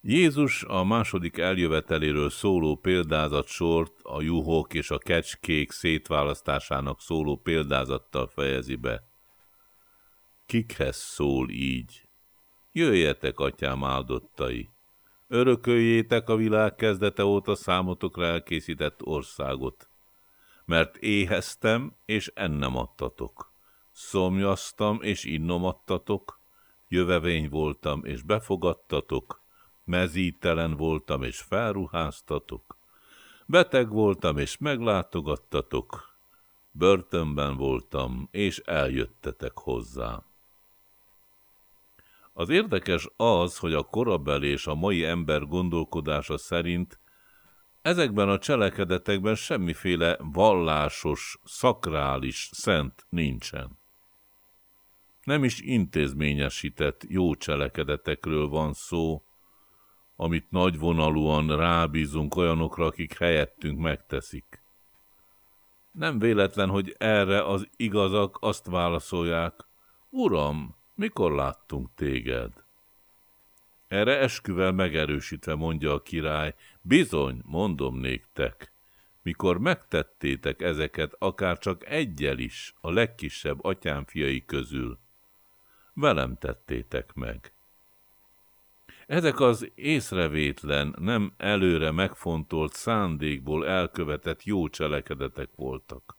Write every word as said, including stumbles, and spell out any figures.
Jézus a második eljöveteléről szóló példázatsort a juhok és a kecskék szétválasztásának szóló példázattal fejezi be. Kikhez szól így? Jöjjetek, atyám áldottai! Örököljétek a világ kezdete óta számotokra elkészített országot. Mert éheztem, és ennem adtatok. Szomjaztam, és innom adtatok. Jövevény voltam, és befogadtatok. Mezítelen voltam, és felruháztatok. Beteg voltam, és meglátogattatok. Börtönben voltam, és eljöttetek hozzám. Az érdekes az, hogy a korabeli és a mai ember gondolkodása szerint ezekben a cselekedetekben semmiféle vallásos, szakrális, szent nincsen. Nem is intézményesített jó cselekedetekről van szó, amit nagyvonalúan rábízunk olyanokra, akik helyettünk megteszik. Nem véletlen, hogy erre az igazak azt válaszolják: Uram, mikor láttunk téged? Erre esküvel megerősítve mondja a király: bizony, mondom néktek, mikor megtettétek ezeket akár csak egyel is a legkisebb atyám fiai közül, velem tettétek meg. Ezek az észrevétlen, nem előre megfontolt szándékból elkövetett jó cselekedetek voltak.